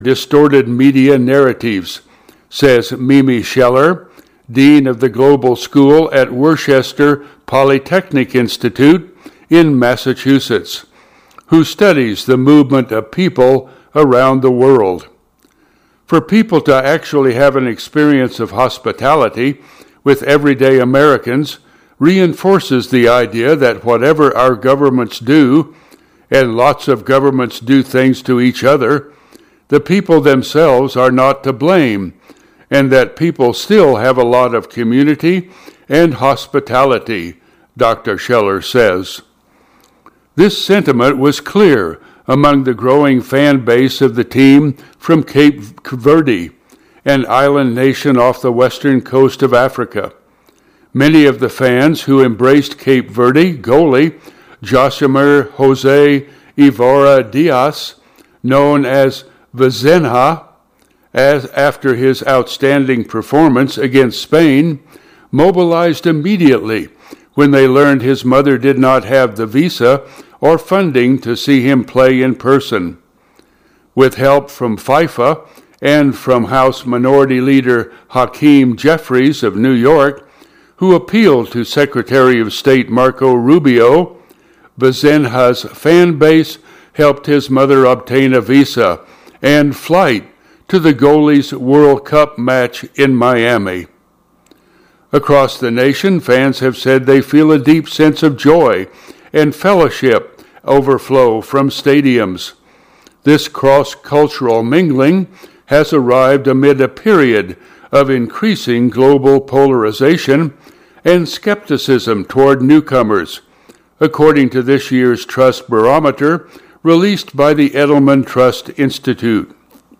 distorted media narratives, says Mimi Scheller, Dean of the Global School at Worcester Polytechnic Institute in Massachusetts, who studies the movement of people around the world. For people to actually have an experience of hospitality with everyday Americans reinforces the idea that whatever our governments do, and lots of governments do things to each other, the people themselves are not to blame, and that people still have a lot of community and hospitality, Dr. Scheller says. This sentiment was clear among the growing fan base of the team from Cape Verde, an island nation off the western coast of Africa. Many of the fans who embraced Cape Verde goalie Josimar Jose Evora Diaz, known as Vizenha, after his outstanding performance against Spain, mobilized immediately when they learned his mother did not have the visa or funding to see him play in person. With help from FIFA and from House Minority Leader Hakeem Jeffries of New York, who appealed to Secretary of State Marco Rubio, Vizenha's fan base helped his mother obtain a visa and flight to the goalie's World Cup match in Miami. Across the nation, fans have said they feel a deep sense of joy and fellowship overflow from stadiums. This cross-cultural mingling has arrived amid a period of increasing global polarization and skepticism toward newcomers, according to this year's Trust Barometer released by the Edelman Trust Institute.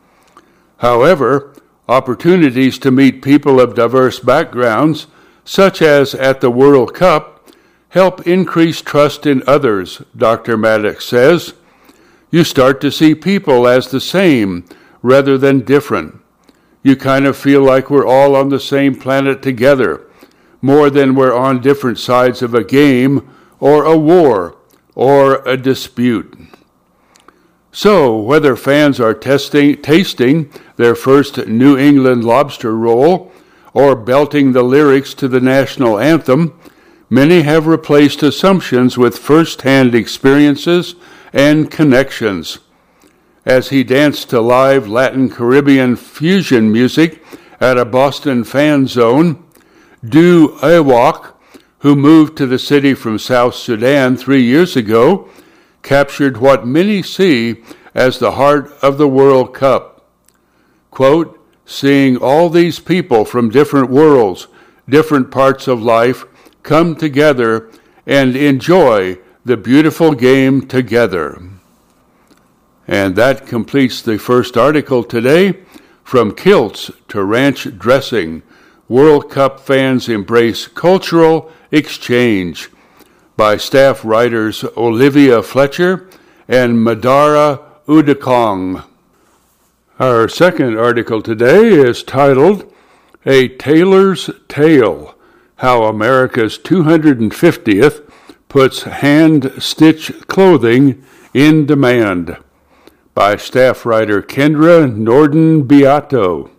However, opportunities to meet people of diverse backgrounds, such as at the World Cup, help increase trust in others, Dr. Maddox says. You start to see people as the same rather than different. You kind of feel like we're all on the same planet together, more than we're on different sides of a game or a war or a dispute. So, whether fans are tasting their first New England lobster roll or belting the lyrics to the national anthem, many have replaced assumptions with first-hand experiences and connections. As he danced to live Latin Caribbean fusion music at a Boston fan zone, Du Awak, who moved to the city from South Sudan 3 years ago, captured what many see as the heart of the World Cup. Quote, seeing all these people from different worlds, different parts of life, come together and enjoy the beautiful game together. And that completes the first article today. From kilts to ranch dressing, World Cup fans embrace cultural exchange, by staff writers Olivia Fletcher and Madara Udakong. Our second article today is titled, A Tailor's Tale, How America's 250th Puts Hand-Stitched Clothing in Demand, by staff writer Kendra Norden-Beato.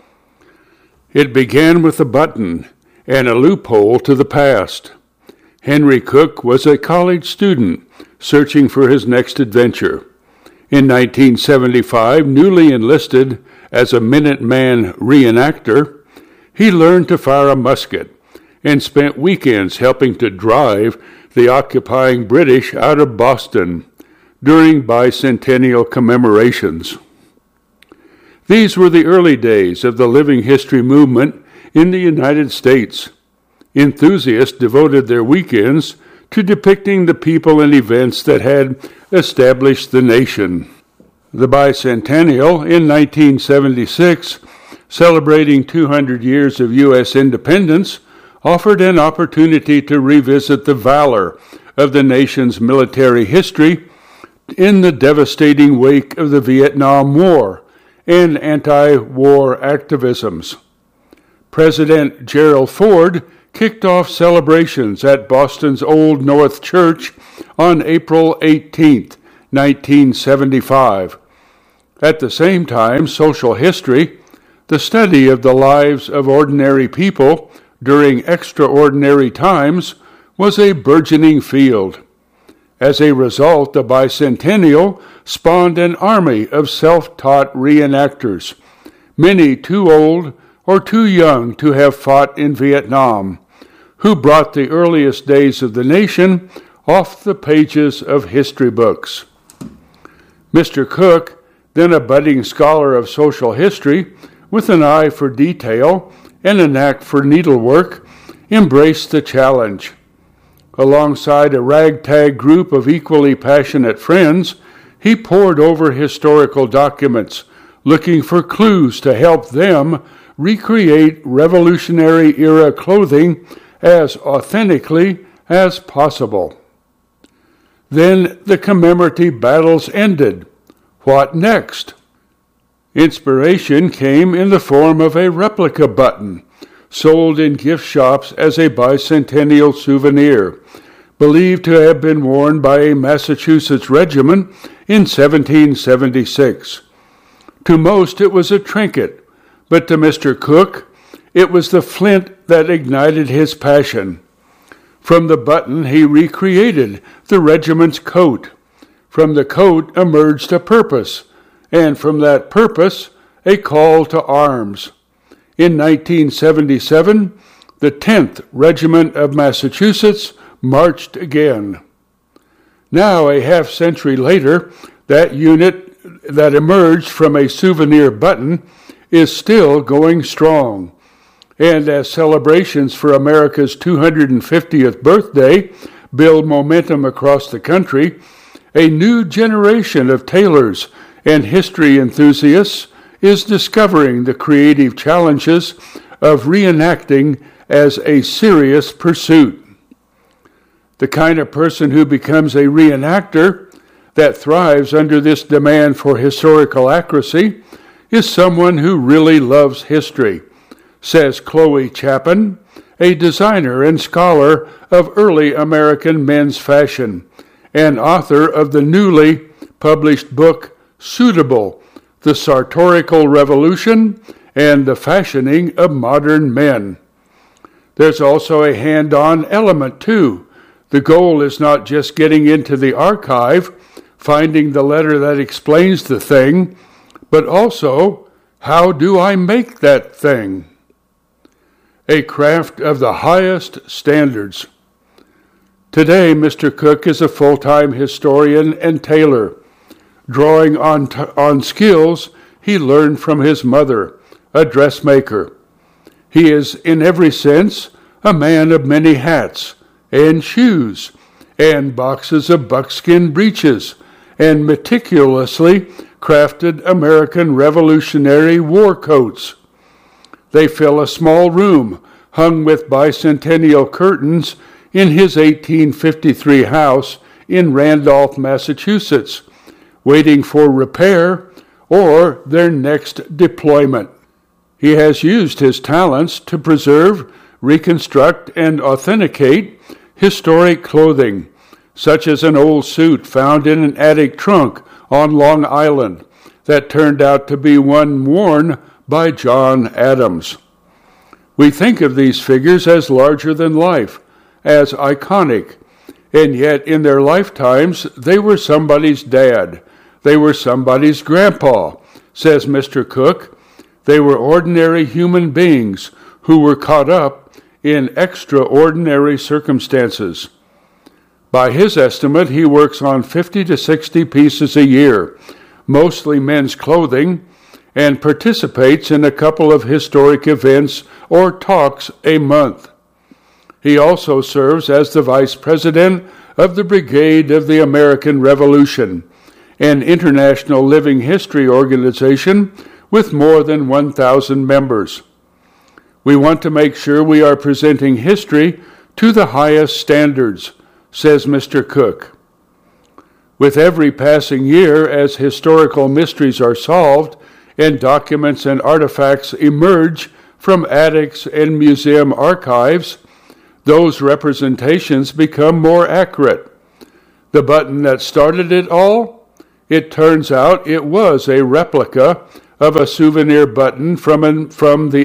It began with a button and a loophole to the past. Henry Cook was a college student searching for his next adventure. In 1975, newly enlisted as a Minuteman reenactor, he learned to fire a musket and spent weekends helping to drive the occupying British out of Boston during bicentennial commemorations. These were the early days of the living history movement in the United States. Enthusiasts devoted their weekends to depicting the people and events that had established the nation. The bicentennial in 1976, celebrating 200 years of U.S. independence, offered an opportunity to revisit the valor of the nation's military history in the devastating wake of the Vietnam War and anti-war activisms. President Gerald Ford kicked off celebrations at Boston's Old North Church on April 18, 1975. At the same time, social history, the study of the lives of ordinary people during extraordinary times, was a burgeoning field. As a result, the bicentennial spawned an army of self-taught reenactors, many too old or too young to have fought in Vietnam, who brought the earliest days of the nation off the pages of history books. Mr. Cook, then a budding scholar of social history, with an eye for detail and a knack for needlework, embraced the challenge. Alongside a ragtag group of equally passionate friends, he pored over historical documents, looking for clues to help them recreate Revolutionary-era clothing as authentically as possible. Then the commemorative battles ended. What next? Inspiration came in the form of a replica button, sold in gift shops as a bicentennial souvenir, believed to have been worn by a Massachusetts regiment in 1776. To most it was a trinket, but to Mr. Cook it was the flint that ignited his passion. From the button he recreated the regiment's coat. From the coat emerged a purpose, and from that purpose a call to arms. In 1977, the 10th Regiment of Massachusetts marched again. Now, a half-century later, that unit that emerged from a souvenir button is still going strong. And as celebrations for America's 250th birthday build momentum across the country, a new generation of tailors and history enthusiasts is discovering the creative challenges of reenacting as a serious pursuit. The kind of person who becomes a reenactor that thrives under this demand for historical accuracy is someone who really loves history, says Chloe Chapin, a designer and scholar of early American men's fashion, and author of the newly published book Suitable: The Sartorial Revolution and the Fashioning of Modern Men. There's also a hand-on element, too. The goal is not just getting into the archive, finding the letter that explains the thing, but also, how do I make that thing? A craft of the highest standards. Today, Mr. Cook is a full-time historian and tailor, drawing on skills he learned from his mother, a dressmaker. He is, in every sense, a man of many hats, and shoes, and boxes of buckskin breeches, and meticulously crafted American Revolutionary war coats. They fill a small room hung with bicentennial curtains in his 1853 house in Randolph, Massachusetts, waiting for repair or their next deployment. He has used his talents to preserve, reconstruct, and authenticate historic clothing, such as an old suit found in an attic trunk on Long Island that turned out to be one worn by John Adams. We think of these figures as larger than life, as iconic, and yet in their lifetimes they were somebody's dad. They were somebody's grandpa, says Mr. Cook. They were ordinary human beings who were caught up in extraordinary circumstances. By his estimate, he works on 50 to 60 pieces a year, mostly men's clothing, and participates in a couple of historic events or talks a month. He also serves as the vice president of the Brigade of the American Revolution, an international living history organization with more than 1,000 members. We want to make sure we are presenting history to the highest standards, says Mr. Cook. With every passing year, as historical mysteries are solved and documents and artifacts emerge from attics and museum archives, those representations become more accurate. The button that started it all It turns out it was a replica of a souvenir button from the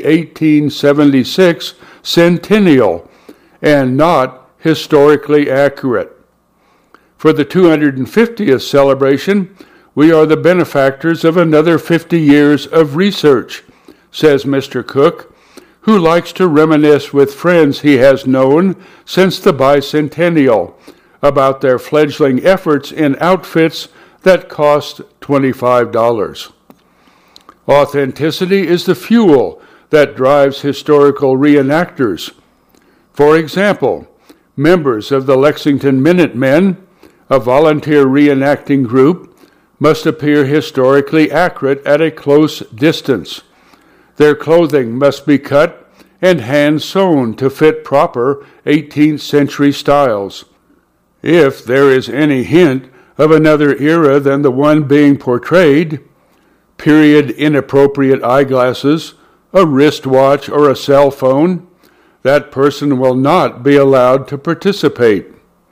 1876 centennial and not historically accurate. For the 250th celebration, we are the benefactors of another 50 years of research, says Mr. Cook, who likes to reminisce with friends he has known since the bicentennial about their fledgling efforts in outfits that cost $25. Authenticity is the fuel that drives historical reenactors. For example, members of the Lexington Minutemen, a volunteer reenacting group, must appear historically accurate at a close distance. Their clothing must be cut and hand-sewn to fit proper 18th century styles. If there is any hint of another era than the one being portrayed, period inappropriate eyeglasses, a wristwatch, or a cell phone, that person will not be allowed to participate.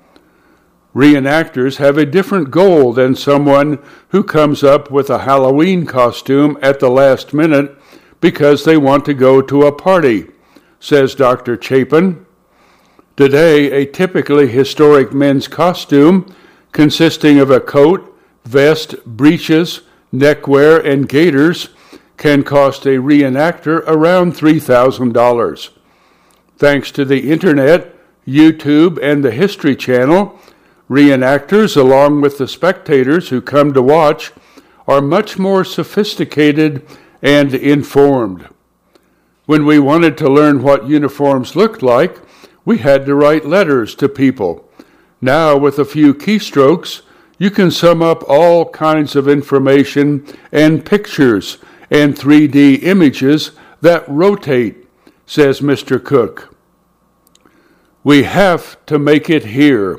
Reenactors have a different goal than someone who comes up with a Halloween costume at the last minute because they want to go to a party, says Dr. Chapin. Today, a typically historic men's costume consisting of a coat, vest, breeches, neckwear, and gaiters can cost a reenactor around $3,000. Thanks to the internet, YouTube, and the History Channel, reenactors, along with the spectators who come to watch, are much more sophisticated and informed. When we wanted to learn what uniforms looked like, we had to write letters to people. Now, with a few keystrokes, you can sum up all kinds of information and pictures and 3D images that rotate, says Mr. Cook. We have to make it here.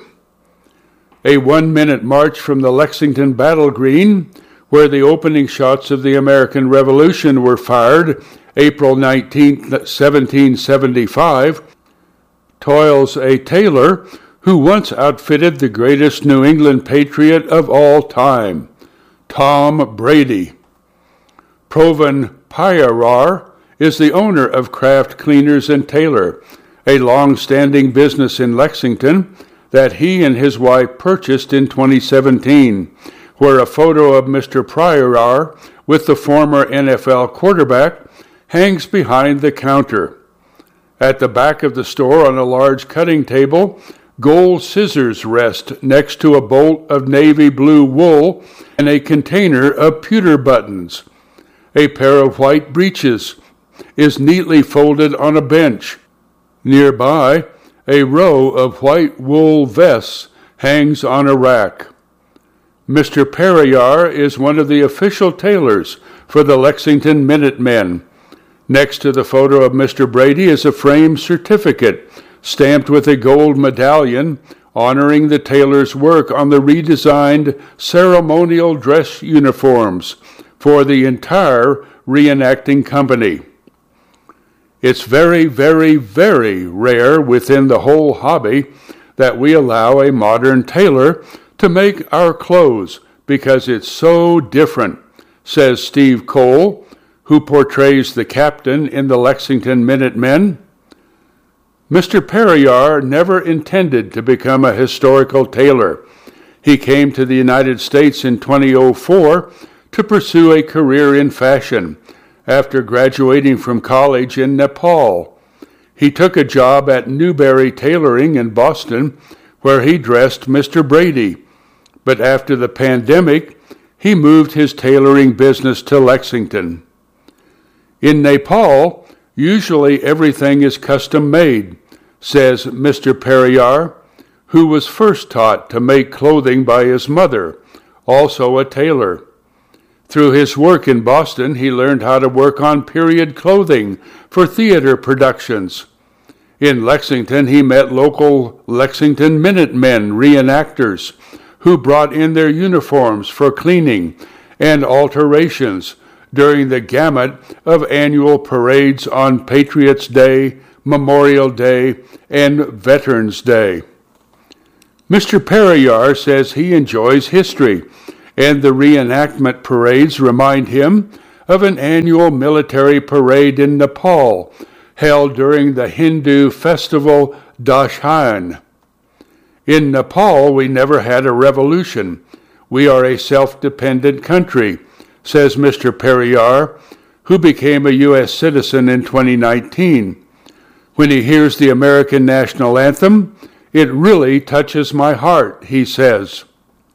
A 1-minute march from the Lexington Battle Green, where the opening shots of the American Revolution were fired April 19, 1775, toils a tailor who once outfitted the greatest New England patriot of all time, Tom Brady. Proven Pyarar is the owner of Craft Cleaners and Tailor, a long-standing business in Lexington that he and his wife purchased in 2017, where a photo of Mr. Pyarar with the former NFL quarterback hangs behind the counter. At the back of the store on a large cutting table, gold scissors rest next to a bolt of navy blue wool and a container of pewter buttons. A pair of white breeches is neatly folded on a bench. Nearby, a row of white wool vests hangs on a rack. Mr. Pyarar is one of the official tailors for the Lexington Minutemen. Next to the photo of Mr. Brady is a framed certificate stamped with a gold medallion honoring the tailor's work on the redesigned ceremonial dress uniforms for the entire reenacting company. It's very, very, very rare within the whole hobby that we allow a modern tailor to make our clothes because it's so different, says Steve Cole, who portrays the captain in the Lexington Minutemen. Mr. Pyarar never intended to become a historical tailor. He came to the United States in 2004 to pursue a career in fashion after graduating from college in Nepal. He took a job at Newberry Tailoring in Boston, where he dressed Mr. Brady. But after the pandemic, he moved his tailoring business to Lexington. In Nepal, usually everything is custom-made, says Mr. Pyarar, who was first taught to make clothing by his mother, also a tailor. Through his work in Boston, he learned how to work on period clothing for theater productions. In Lexington, he met local Lexington Minutemen reenactors who brought in their uniforms for cleaning and alterations during the gamut of annual parades on Patriots' Day, Memorial Day, and Veterans Day. Mr. Pyarar says he enjoys history and the reenactment parades remind him of an annual military parade in Nepal held during the Hindu festival Dashain. In Nepal, we never had a revolution. We are a self-dependent country, says Mr. Periyar, who became a U.S. citizen in 2019. When he hears the American national anthem, it really touches my heart, he says.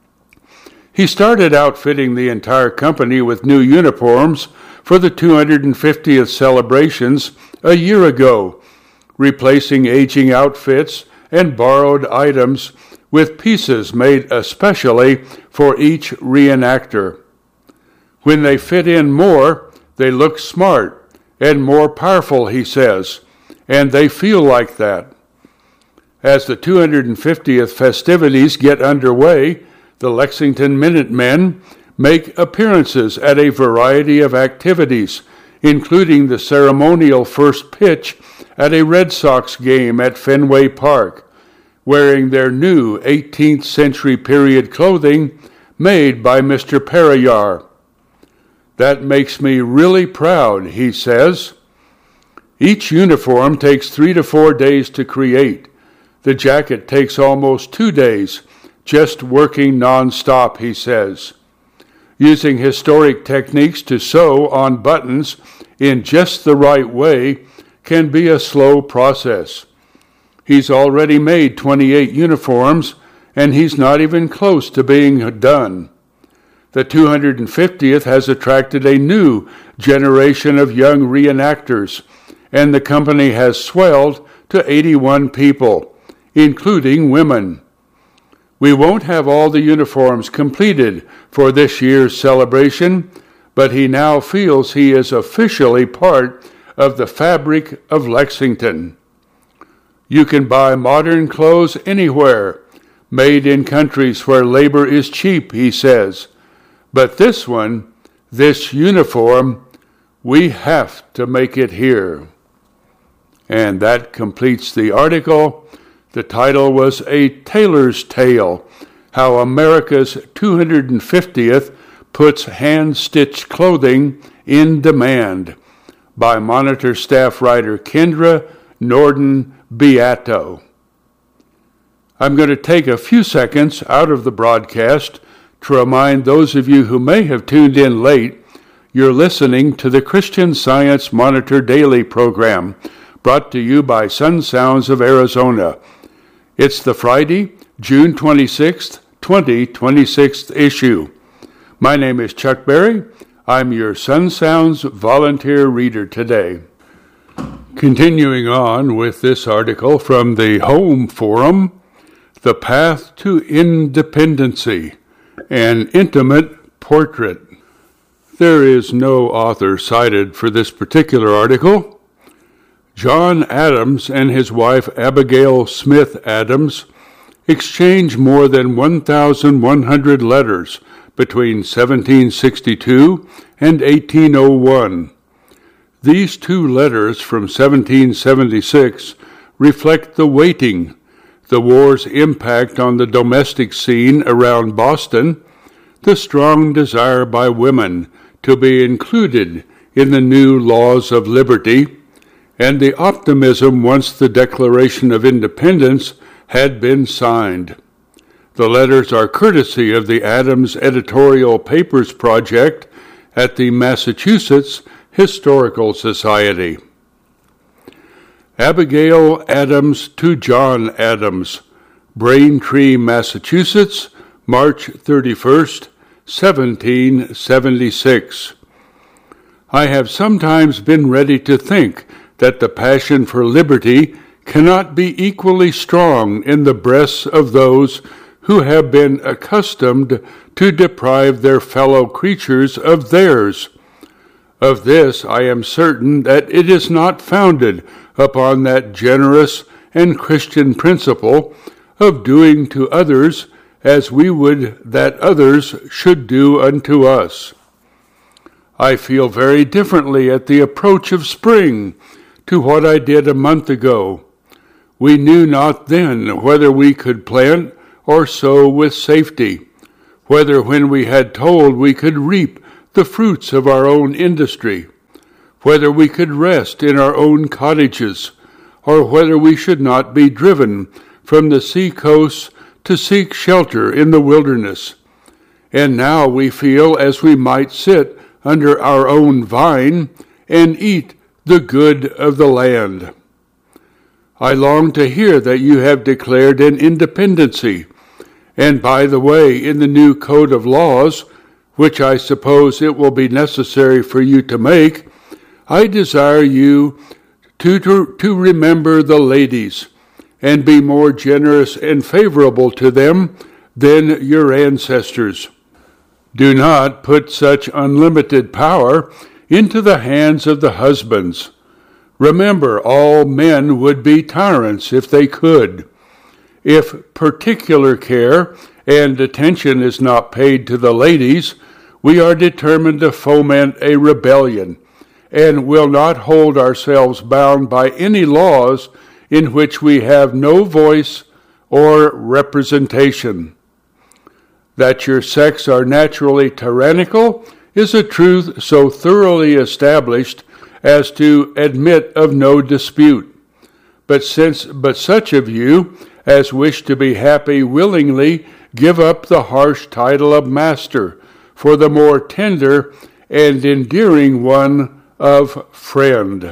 He started outfitting the entire company with new uniforms for the 250th celebrations a year ago, replacing aging outfits and borrowed items with pieces made especially for each reenactor. When they fit in more, they look smart and more powerful, he says, and they feel like that. As the 250th festivities get underway, the Lexington Minutemen make appearances at a variety of activities, including the ceremonial first pitch at a Red Sox game at Fenway Park, wearing their new 18th century period clothing made by Mr. Periyar. That makes me really proud, he says. Each uniform takes 3 to 4 days to create. The jacket takes almost 2 days, just working non-stop, he says. Using historic techniques to sew on buttons in just the right way can be a slow process. He's already made 28 uniforms, and he's not even close to being done. The 250th has attracted a new generation of young reenactors, and the company has swelled to 81 people, including women. We won't have all the uniforms completed for this year's celebration, but he now feels he is officially part of the fabric of Lexington. You can buy modern clothes anywhere, made in countries where labor is cheap, he says. But this one, this uniform, we have to make it here. And that completes the article. The title was A Tailor's Tale, How America's 250th Puts Hand-Stitched Clothing in Demand, by Monitor staff writer Kendra Norden Beato. I'm going to take a few seconds out of the broadcast to remind those of you who may have tuned in late you're listening to the Christian Science Monitor Daily program, brought to you by Sun Sounds of Arizona. It's the Friday, June 26th, 2026 issue. My name is Chuck Berry. I'm your Sun Sounds volunteer reader today. Continuing on with this article from the Home Forum, The Path to Independency, an Intimate Portrait. There is no author cited for this particular article. John Adams and his wife Abigail Smith Adams exchanged more than 1,100 letters between 1762 and 1801. These two letters from 1776 reflect the waiting, the war's impact on the domestic scene around Boston, the strong desire by women to be included in the new laws of liberty, and the optimism once the Declaration of Independence had been signed. The letters are courtesy of the Adams Editorial Papers Project at the Massachusetts Historical Society. Abigail Adams to John Adams, Braintree, Massachusetts, March 31st, 1776. I have sometimes been ready to think that the passion for liberty cannot be equally strong in the breasts of those who have been accustomed to deprive their fellow creatures of theirs. Of this I am certain that it is not founded upon that generous and Christian principle of doing to others as we would that others should do unto us. I feel very differently at the approach of spring to what I did a month ago. We knew not then whether we could plant or sow with safety, whether when we had told we could reap the fruits of our own industry, whether we could rest in our own cottages, or whether we should not be driven from the sea coasts to seek shelter in the wilderness. And now we feel as we might sit under our own vine and eat the good of the land. I long to hear that you have declared an independency. And by the way, in the new code of laws, which I suppose it will be necessary for you to make, I desire you to remember the ladies and be more generous and favorable to them than your ancestors. Do not put such unlimited power into the hands of the husbands. Remember, all men would be tyrants if they could. If particular care and attention is not paid to the ladies, we are determined to foment a rebellion and will not hold ourselves bound by any laws in which we have no voice or representation. That your sex are naturally tyrannical is a truth so thoroughly established as to admit of no dispute. But such of you as wish to be happy willingly give up the harsh title of master for the more tender and endearing one of friend.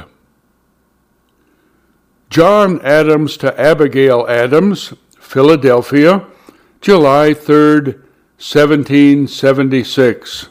John Adams to Abigail Adams, Philadelphia, July 3rd, 1776.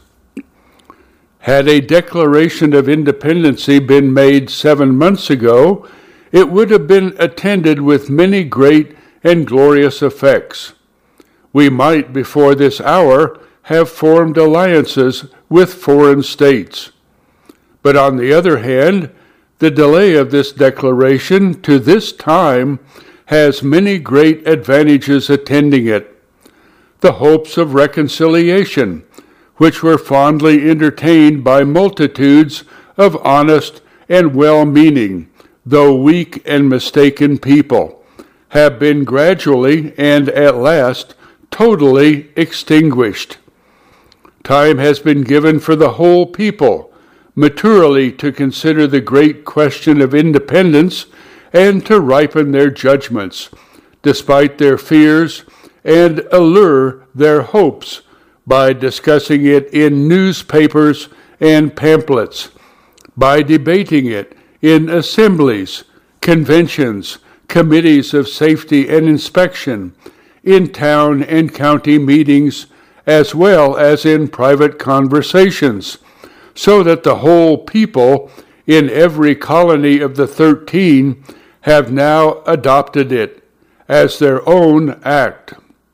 Had a Declaration of Independence been made 7 months ago, it would have been attended with many great and glorious effects. We might, before this hour, have formed alliances with foreign states. But on the other hand, the delay of this declaration to this time has many great advantages attending it. The hopes of reconciliation, which were fondly entertained by multitudes of honest and well-meaning, though weak and mistaken people, have been gradually and at last totally extinguished. Time has been given for the whole people maturely to consider the great question of independence and to ripen their judgments, despite their fears, and allure their hopes by discussing it in newspapers and pamphlets, by debating it in assemblies, conventions, committees of safety and inspection, in town and county meetings, as well as in private conversations, so that the whole people in every colony of the 13 have now adopted it as their own act.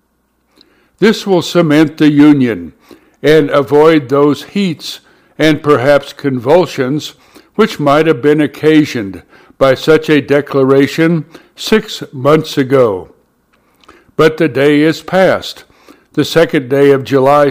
This will cement the Union and avoid those heats and perhaps convulsions which might have been occasioned by such a declaration 6 months ago. But the day is past. The 2nd day of July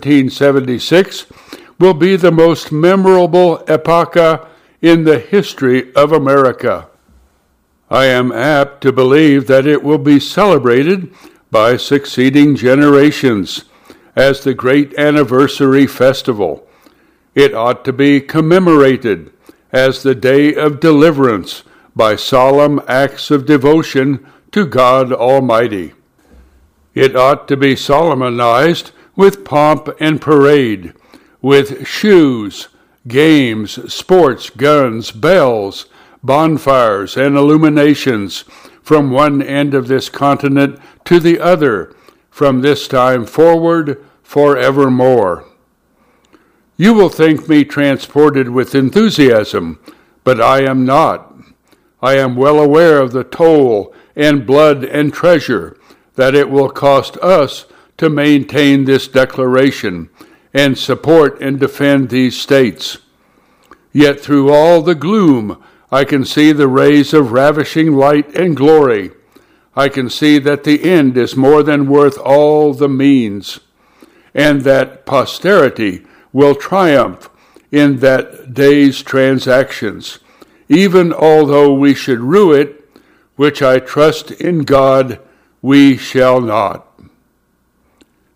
1776 will be the most memorable epocha in the history of America. I am apt to believe that it will be celebrated by succeeding generations as the great anniversary festival. It ought to be commemorated as the day of deliverance by solemn acts of devotion to God Almighty. It ought to be solemnized with pomp and parade, with shoes, games, sports, guns, bells, bonfires, and illuminations from one end of this continent to the other, from this time forward forevermore. You will think me transported with enthusiasm, but I am not. I am well aware of the toll and blood and treasure that it will cost us to maintain this declaration and support and defend these states. Yet through all the gloom, I can see the rays of ravishing light and glory. I can see that the end is more than worth all the means, and that posterity will triumph in that day's transactions, even although we should rue it, which I trust in God we shall not.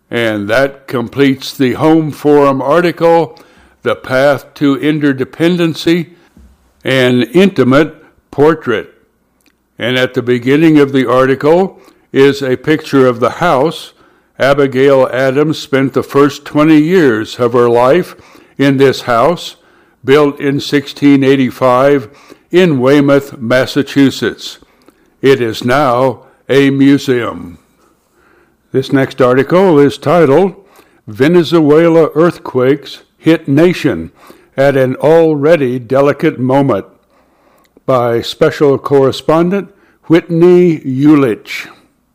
And that completes the Home Forum article, The Path to Interdependency, an Intimate Portrait. And at the beginning of the article is a picture of the house. Abigail Adams spent the first 20 years of her life in this house, built in 1685 in Weymouth, Massachusetts. It is now a museum. This next article is titled, Venezuela Earthquakes Hit Nation at an Already Delicate Moment, by Special Correspondent Whitney Ulich.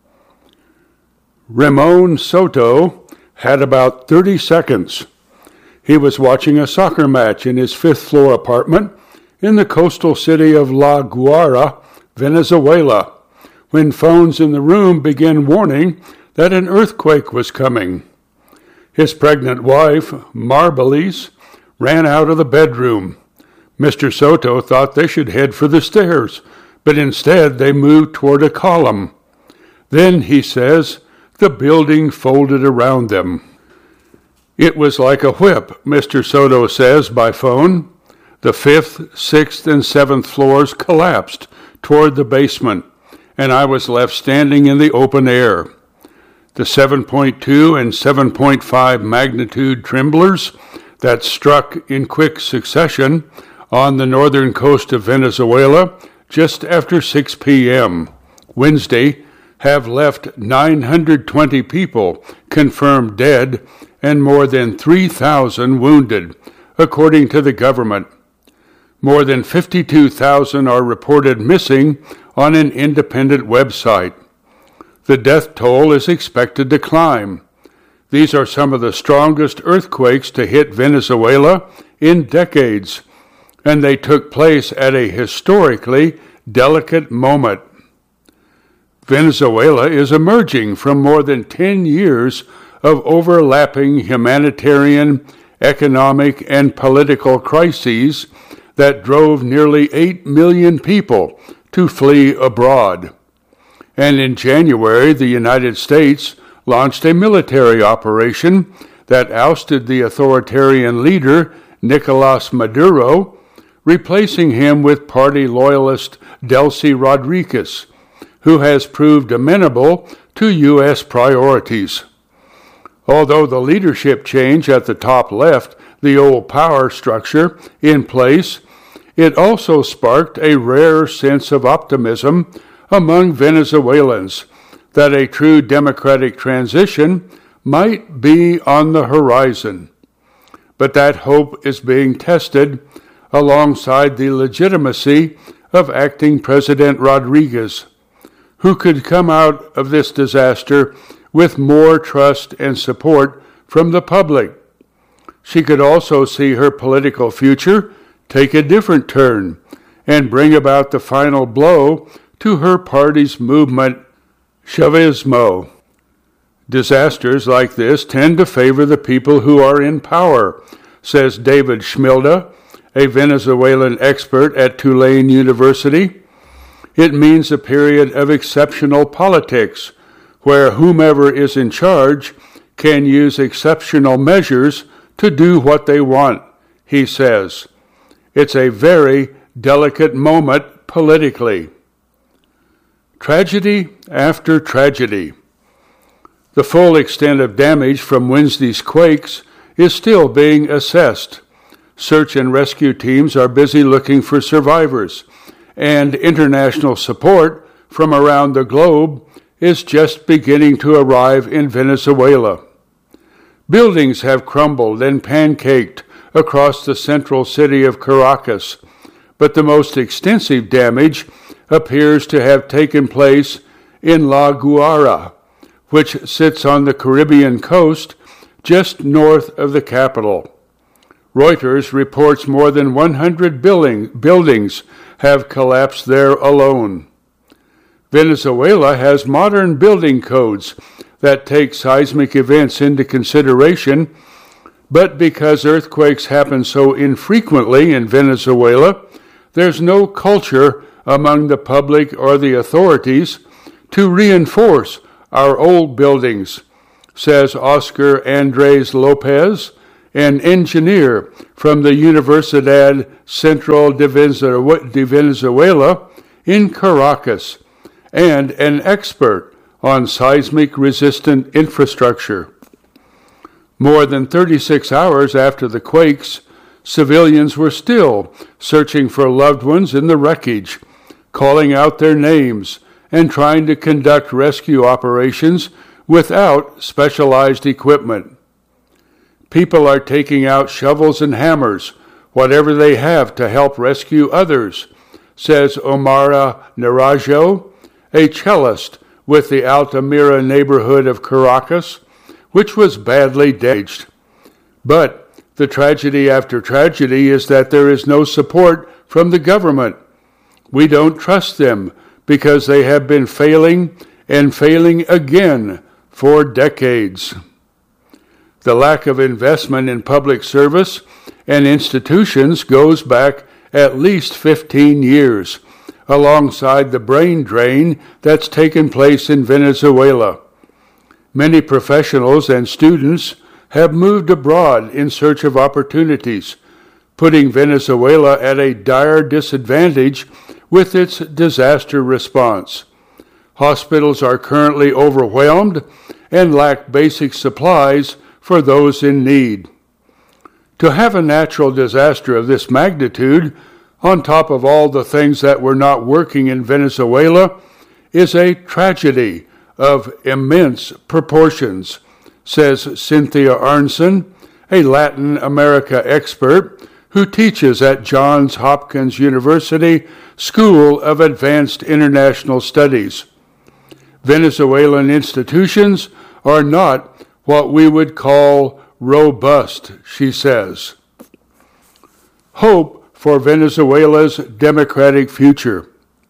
Ramon Soto had about 30 seconds. He was watching a soccer match in his fifth-floor apartment in the coastal city of La Guaira, Venezuela, when phones in the room began warning that an earthquake was coming. His pregnant wife, Marbelis, ran out of the bedroom. Mr. Soto thought they should head for the stairs, but instead they moved toward a column. Then, he says, the building folded around them. It was like a whip, Mr. Soto says by phone. The 5th, 6th, and 7th floors collapsed toward the basement, and I was left standing in the open air. The 7.2 and 7.5 magnitude tremblers that struck in quick succession on the northern coast of Venezuela just after 6 p.m. Wednesday have left 920 people confirmed dead and more than 3,000 wounded, according to the government. More than 52,000 are reported missing on an independent website. The death toll is expected to climb. These are some of the strongest earthquakes to hit Venezuela in decades, and they took place at a historically delicate moment. Venezuela is emerging from more than 10 years of overlapping humanitarian, economic, and political crises that drove nearly 8 million people to flee abroad. And in January, the United States launched a military operation that ousted the authoritarian leader, Nicolas Maduro, replacing him with party loyalist Delcy Rodriguez, who has proved amenable to U.S. priorities. Although the leadership change at the top left the old power structure in place, it also sparked a rare sense of optimism among Venezuelans that a true democratic transition might be on the horizon. But that hope is being tested alongside the legitimacy of acting President Rodriguez, who could come out of this disaster with more trust and support from the public. She could also see her political future take a different turn and bring about the final blow to her party's movement, Chavismo. Disasters like this tend to favor the people who are in power, says David Schmilda, a Venezuelan expert at Tulane University. It means a period of exceptional politics, where whomever is in charge can use exceptional measures to do what they want, he says. It's a very delicate moment politically. Tragedy after tragedy. The full extent of damage from Wednesday's quakes is still being assessed. Search and rescue teams are busy looking for survivors, and international support from around the globe is just beginning to arrive in Venezuela. Buildings have crumbled and pancaked across the central city of Caracas, but the most extensive damage appears to have taken place in La Guaira, which sits on the Caribbean coast just north of the capital. Reuters reports more than 100 buildings have collapsed there alone. Venezuela has modern building codes that take seismic events into consideration, but because earthquakes happen so infrequently in Venezuela, there's no culture among the public or the authorities to reinforce our old buildings says Oscar Andres Lopez, an engineer from the Universidad Central de Venezuela in Caracas, and an expert on seismic-resistant infrastructure. More than 36 hours after the quakes, civilians were still searching for loved ones in the wreckage, calling out their names and trying to conduct rescue operations without specialized equipment. People are taking out shovels and hammers, whatever they have, to help rescue others, says Omara Narajo, a cellist with the Altamira neighborhood of Caracas, which was badly damaged. But the tragedy after tragedy is that there is no support from the government. We don't trust them because they have been failing and failing again for decades. The lack of investment in public service and institutions goes back at least 15 years, alongside the brain drain that's taken place in Venezuela. Many professionals and students have moved abroad in search of opportunities, putting Venezuela at a dire disadvantage with its disaster response. Hospitals are currently overwhelmed and lack basic supplies for those in need. To have a natural disaster of this magnitude, on top of all the things that were not working in Venezuela, is a tragedy of immense proportions, says Cynthia Arnson, a Latin America expert who teaches at Johns Hopkins University School of Advanced International Studies. Venezuelan institutions are not what we would call robust, she says. Hope for Venezuela's democratic future.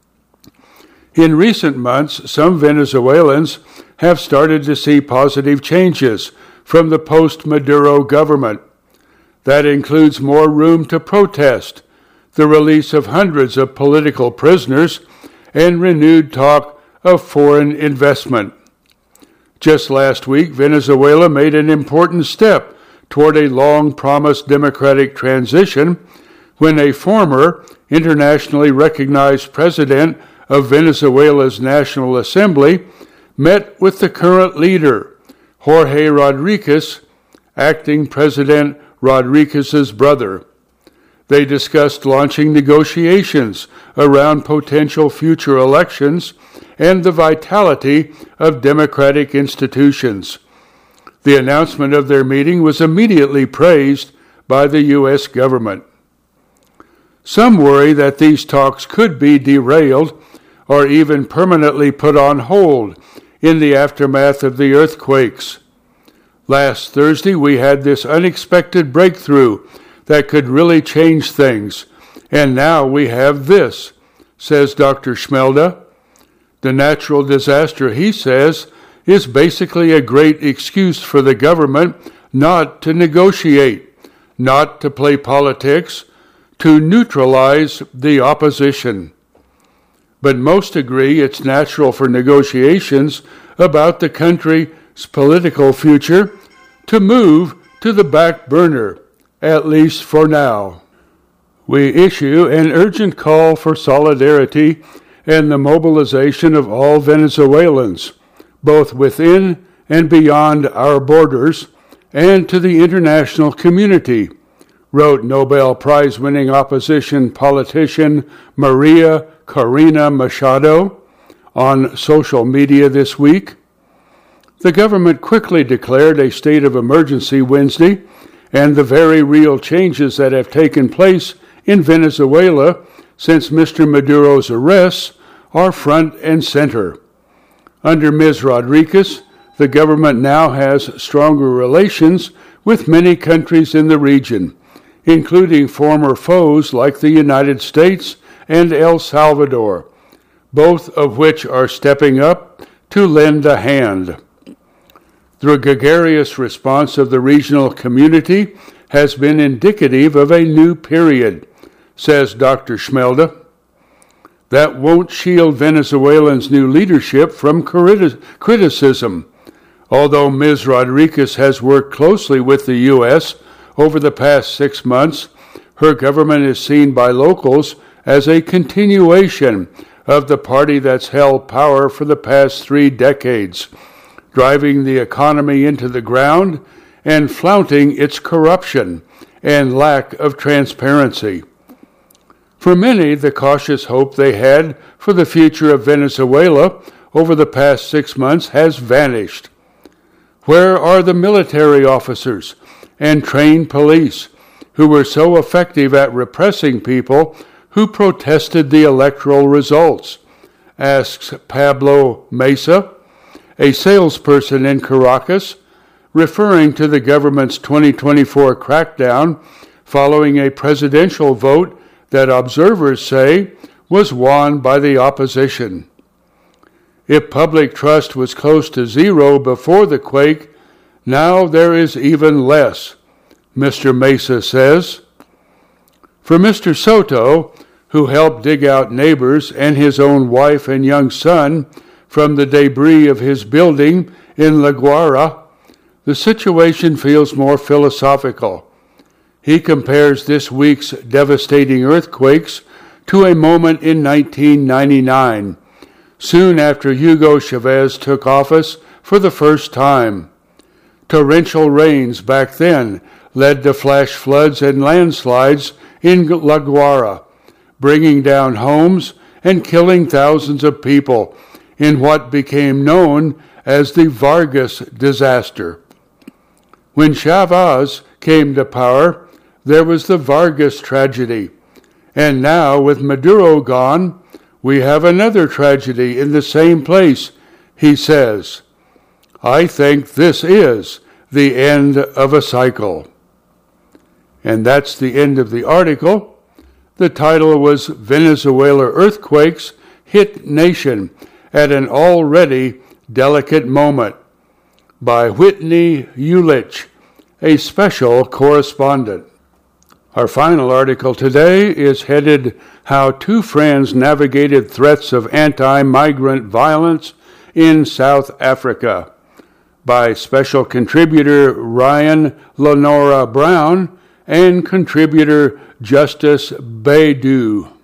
In recent months, some Venezuelans have started to see positive changes from the post-Maduro government. That includes more room to protest, the release of hundreds of political prisoners, and renewed talk of foreign investment. Just last week, Venezuela made an important step toward a long-promised democratic transition when a former internationally recognized president of Venezuela's National Assembly met with the current leader, Jorge Rodriguez, acting President Rodriguez's brother. They discussed launching negotiations around potential future elections and the vitality of democratic institutions. The announcement of their meeting was immediately praised by the U.S. government. Some worry that these talks could be derailed or even permanently put on hold in the aftermath of the earthquakes. Last Thursday, we had this unexpected breakthrough that could really change things, and now we have this, says Dr. Schmelda. The natural disaster, he says, is basically a great excuse for the government not to negotiate, not to play politics, to neutralize the opposition. But most agree it's natural for negotiations about the country's political future to move to the back burner, at least for now. We issue an urgent call for solidarity and the mobilization of all Venezuelans, both within and beyond our borders, and to the international community, wrote Nobel Prize-winning opposition politician Maria Corina Machado on social media this week. The government quickly declared a state of emergency Wednesday, and the very real changes that have taken place in Venezuela since Mr. Maduro's arrests are front and center. Under Ms. Rodriguez, the government now has stronger relations with many countries in the region, including former foes like the United States and El Salvador, both of which are stepping up to lend a hand. The gregarious response of the regional community has been indicative of a new period, says Dr. Schmelda. That won't shield Venezuelans' new leadership from criticism. Although Ms. Rodriguez has worked closely with the U.S. over the past 6 months, her government is seen by locals as a continuation of the party that's held power for the past 3 decades, driving the economy into the ground and flaunting its corruption and lack of transparency. For many, the cautious hope they had for the future of Venezuela over the past 6 months has vanished. Where are the military officers and trained police who were so effective at repressing people who protested the electoral results? Asks Pablo Mesa, a salesperson in Caracas, referring to the government's 2024 crackdown following a presidential vote that observers say was won by the opposition. If public trust was close to zero before the quake, now there is even less, Mr. Mesa says. For Mr. Soto, who helped dig out neighbors and his own wife and young son from the debris of his building in La Guaira, the situation feels more philosophical. He compares this week's devastating earthquakes to a moment in 1999, soon after Hugo Chavez took office for the first time. Torrential rains back then led to flash floods and landslides in La Guaira, bringing down homes and killing thousands of people in what became known as the Vargas disaster. When Chavez came to power, there was the Vargas tragedy. And now, with Maduro gone, we have another tragedy in the same place, he says. I think this is the end of a cycle. And that's the end of the article. The title was Venezuela Earthquakes Hit Nation at an Already Delicate Moment, by Whitney Ulich, a special correspondent. Our final article today is headed How Two Friends Navigated Threats of Anti-Migrant Violence in South Africa, by special contributor Ryan Lenora Brown and contributor Justice Baidu.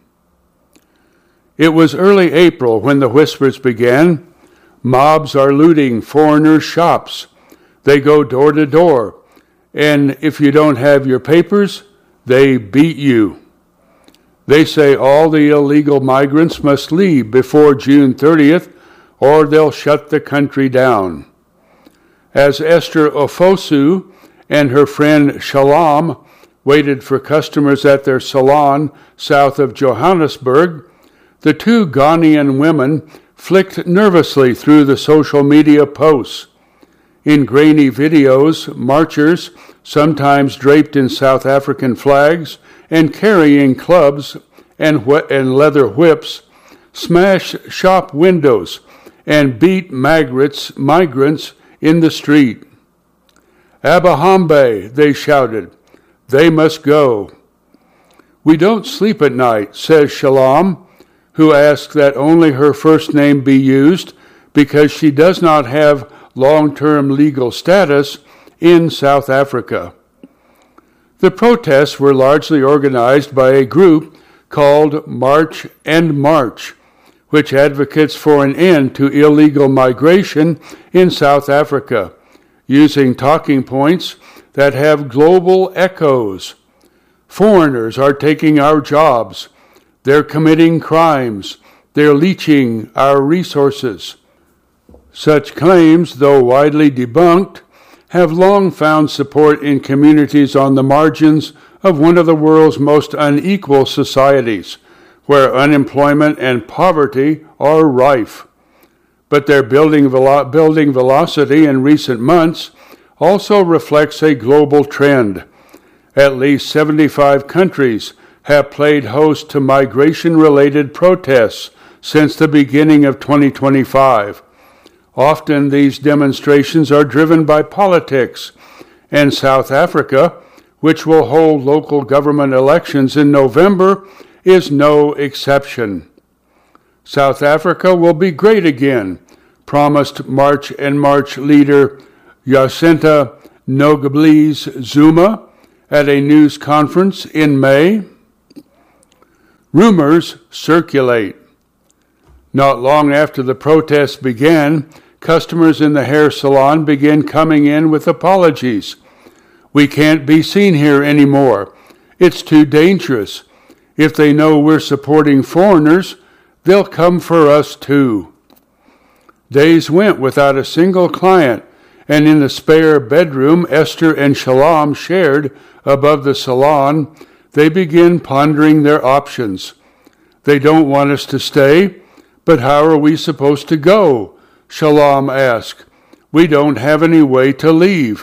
It was early April when the whispers began. Mobs are looting foreigners' shops. They go door to door, and if you don't have your papers, they beat you. They say all the illegal migrants must leave before June 30th, or they'll shut the country down. As Esther Ofosu and her friend Shalom waited for customers at their salon south of Johannesburg, the two Ghanaian women flicked nervously through the social media posts. In grainy videos, marchers, sometimes draped in South African flags and carrying clubs and leather whips, smash shop windows and beat migrants in the street. Abahambe, they shouted. They must go. We don't sleep at night, says Shalom, who asks that only her first name be used because she does not have long-term legal status in South Africa. The protests were largely organized by a group called March and March, which advocates for an end to illegal migration in South Africa, using talking points that have global echoes. Foreigners are taking our jobs. They're committing crimes. They're leeching our resources. Such claims, though widely debunked, have long found support in communities on the margins of one of the world's most unequal societies, where unemployment and poverty are rife. But their building velocity in recent months also reflects a global trend. At least 75 countries have played host to migration-related protests since the beginning of 2025. Often these demonstrations are driven by politics, and South Africa, which will hold local government elections in November, is no exception. South Africa will be great again, promised March and March leader Jacinta Nogales Zuma at a news conference in May? Rumors circulate. Not long after the protests began, customers in the hair salon began coming in with apologies. We can't be seen here anymore. It's too dangerous. If they know we're supporting foreigners, they'll come for us too. Days went without a single client, and in the spare bedroom Esther and Shalom shared above the salon, they began pondering their options. They don't want us to stay, but how are we supposed to go? Shalom asked. We don't have any way to leave.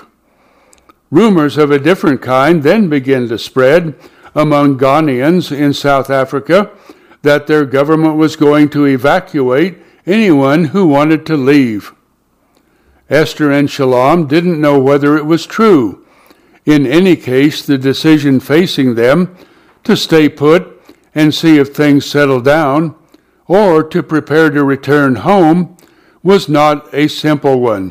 Rumors of a different kind then began to spread among Ghanaians in South Africa that their government was going to evacuate anyone who wanted to leave. Esther and Shalom didn't know whether it was true. In any case, the decision facing them to stay put and see if things settled down, or to prepare to return home, was not a simple one.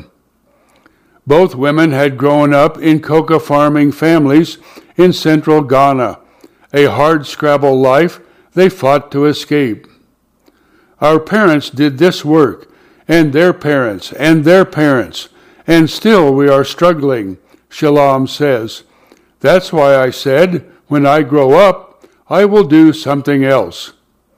Both women had grown up in cocoa farming families in central Ghana, a hard-scrabble life they fought to escape. Our parents did this work, and their parents, and their parents, and still we are struggling, Shalom says. That's why I said, when I grow up, I will do something else.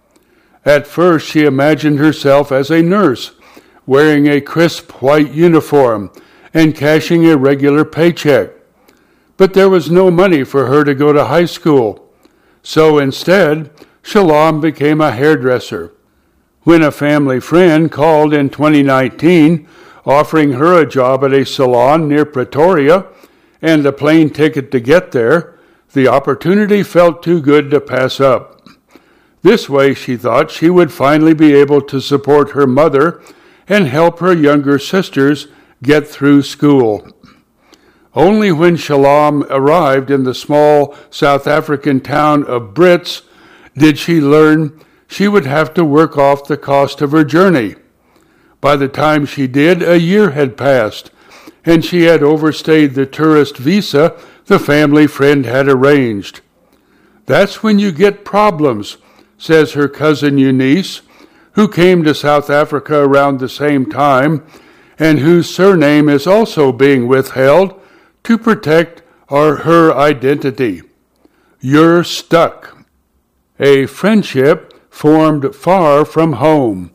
At first, she imagined herself as a nurse, wearing a crisp white uniform and cashing a regular paycheck. But there was no money for her to go to high school. So instead, Shalom became a hairdresser. When a family friend called in 2019, offering her a job at a salon near Pretoria and a plane ticket to get there, the opportunity felt too good to pass up. This way, she thought, she would finally be able to support her mother and help her younger sisters get through school. Only when Shalom arrived in the small South African town of Brits did she learn she would have to work off the cost of her journey. By the time she did, a year had passed, and she had overstayed the tourist visa the family friend had arranged. That's when you get problems, says her cousin Eunice, who came to South Africa around the same time, and whose surname is also being withheld to protect her identity. You're stuck. A friendship formed far from home.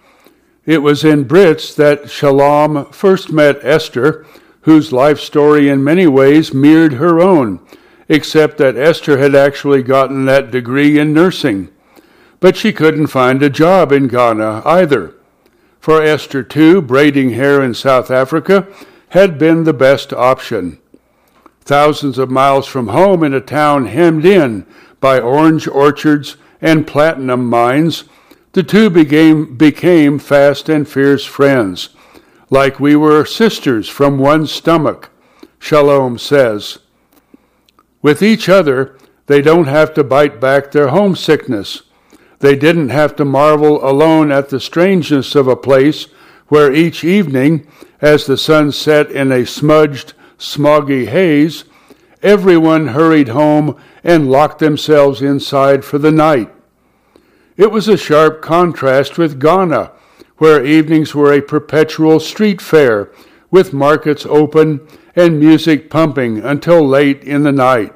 It was in Brits that Shalom first met Esther, whose life story in many ways mirrored her own, except that Esther had actually gotten that degree in nursing. But she couldn't find a job in Ghana either. For Esther, too, braiding hair in South Africa had been the best option. Thousands of miles from home in a town hemmed in by orange orchards and platinum mines, the two became fast and fierce friends, like we were sisters from one stomach, Shalom says. With each other, they don't have to bite back their homesickness. They didn't have to marvel alone at the strangeness of a place where each evening, as the sun set in a smudged, smoggy haze, everyone hurried home and locked themselves inside for the night. It was a sharp contrast with Ghana, where evenings were a perpetual street fair, with markets open and music pumping until late in the night.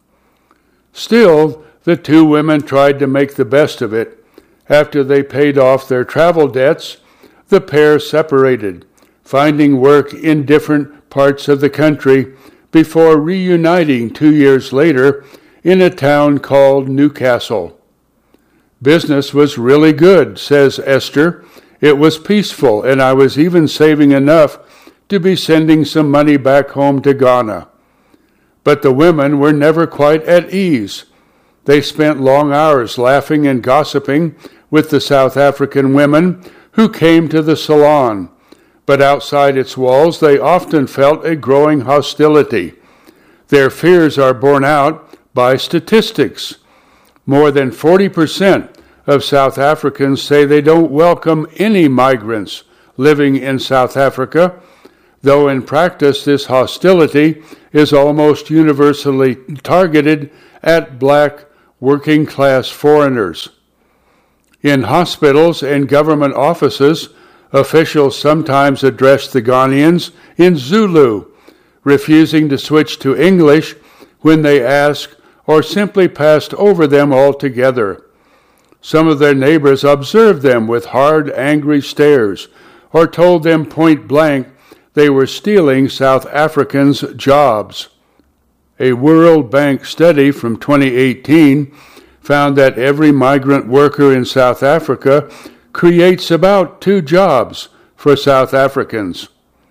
Still, the two women tried to make the best of it. After they paid off their travel debts, the pair separated, finding work in different parts of the country before reuniting 2 years later in a town called Newcastle. Business was really good, says Esther. It was peaceful, and I was even saving enough to be sending some money back home to Ghana. But the women were never quite at ease. They spent long hours laughing and gossiping with the South African women who came to the salon, but outside its walls they often felt a growing hostility. Their fears are borne out by statistics. More than 40% of South Africans say they don't welcome any migrants living in South Africa, though in practice this hostility is almost universally targeted at black working-class foreigners. In hospitals and government offices, officials sometimes address the Ghanaians in Zulu, refusing to switch to English when they ask or simply passed over them altogether. Some of their neighbors observed them with hard, angry stares or told them point blank they were stealing South Africans' jobs. A World Bank study from 2018 found that every migrant worker in South Africa creates about 2 jobs for South Africans.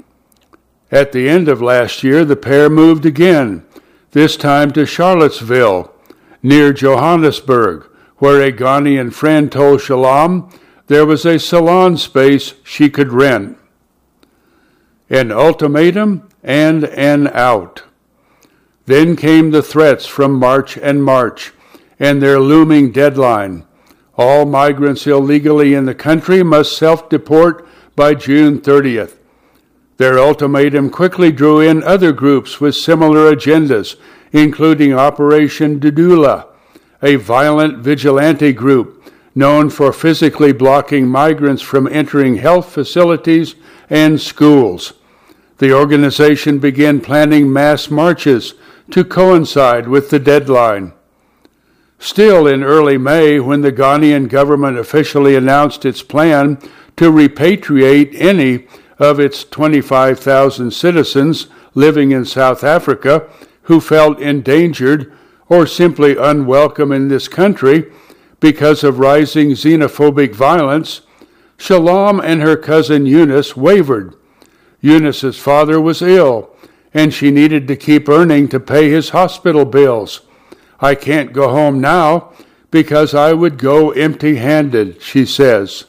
At the end of last year, the pair moved again, this time to Charlottesville, near Johannesburg, where a Ghanaian friend told Shalom there was a salon space she could rent. An ultimatum and an out. Then came the threats from March and their looming deadline. All migrants illegally in the country must self-deport by June 30th. Their ultimatum quickly drew in other groups with similar agendas, including Operation Dudula, a violent vigilante group known for physically blocking migrants from entering health facilities and schools. The organization began planning mass marches to coincide with the deadline. Still in early May, when the Ghanaian government officially announced its plan to repatriate any of its 25,000 citizens living in South Africa who felt endangered or simply unwelcome in this country because of rising xenophobic violence, Shalom and her cousin Eunice wavered. Eunice's father was ill, and she needed to keep earning to pay his hospital bills. I can't go home now because I would go empty-handed, she says.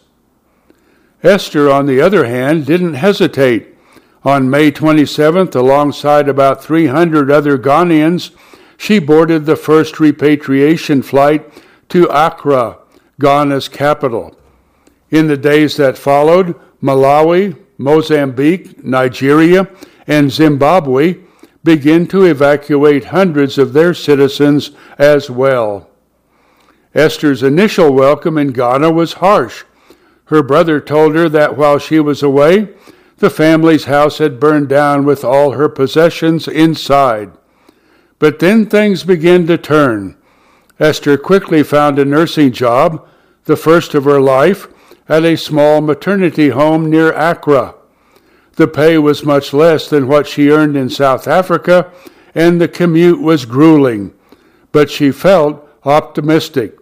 Esther, on the other hand, didn't hesitate. On May 27th, alongside about 300 other Ghanaians, she boarded the first repatriation flight to Accra, Ghana's capital. In the days that followed, Malawi, Mozambique, Nigeria, and Zimbabwe began to evacuate hundreds of their citizens as well. Esther's initial welcome in Ghana was harsh. Her brother told her that while she was away, the family's house had burned down with all her possessions inside. But then things began to turn. Esther quickly found a nursing job, the first of her life, at a small maternity home near Accra. The pay was much less than what she earned in South Africa, and the commute was grueling, but she felt optimistic.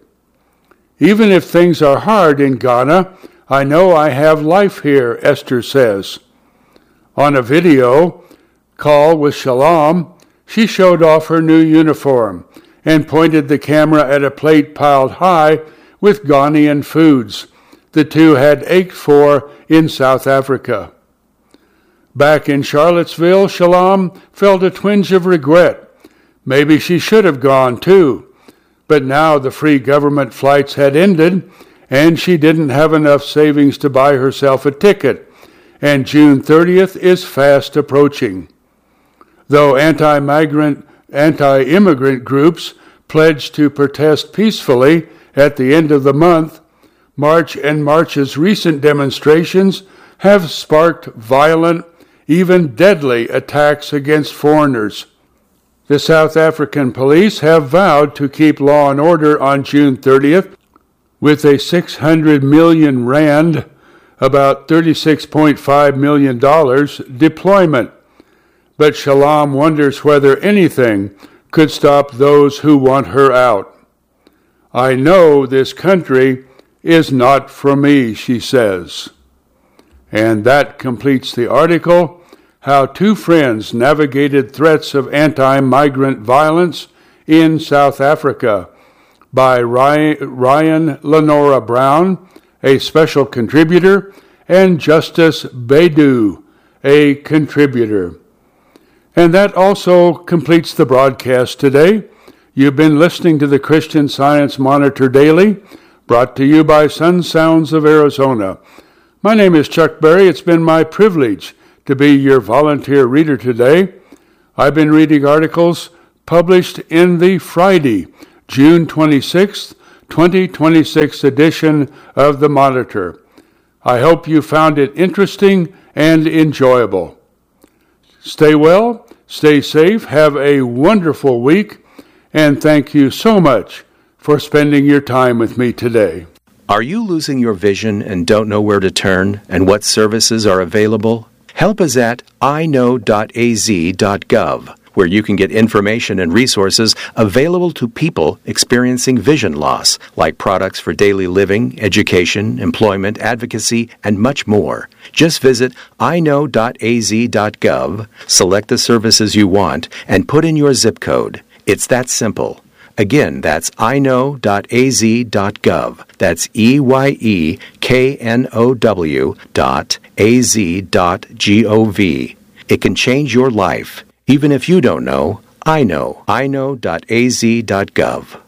Even if things are hard in Ghana, I know I have life here, Esther says. On a video call with Shalom, she showed off her new uniform and pointed the camera at a plate piled high with Ghanaian foods the two had ached for in South Africa. Back in Charlottesville, Shalom felt a twinge of regret. Maybe she should have gone too. But now the free government flights had ended, and she didn't have enough savings to buy herself a ticket, and June 30th is fast approaching. Though anti-immigrant groups pledged to protest peacefully at the end of the month, March's recent demonstrations have sparked violent, even deadly attacks against foreigners. The South African police have vowed to keep law and order on June 30th with a 600 million rand, about $36.5 million, deployment. But Shalom wonders whether anything could stop those who want her out. I know this country is not for me, she says. And that completes the article, How Two Friends Navigated Threats of Anti-Migrant Violence in South Africa, by Ryan Lenora Brown, a special contributor, and Justice Baidu, a contributor. And that also completes the broadcast today. You've been listening to the Christian Science Monitor Daily, brought to you by Sun Sounds of Arizona. My name is Chuck Berry. It's been my privilege to be your volunteer reader today. I've been reading articles published in the Friday, June 26th, 2026 edition of the Monitor. I hope you found it interesting and enjoyable. Stay well, stay safe, have a wonderful week, and thank you so much for spending your time with me today. Are you losing your vision and don't know where to turn and what services are available? Help is at iknow.az.gov, where you can get information and resources available to people experiencing vision loss, like products for daily living, education, employment, advocacy, and much more. Just visit iknow.az.gov, select the services you want, and put in your zip code. It's that simple. Again, that's iknow.az.gov. That's EYEKNOW.az.gov. It can change your life. Even if you don't know, I know. iknow.az.gov.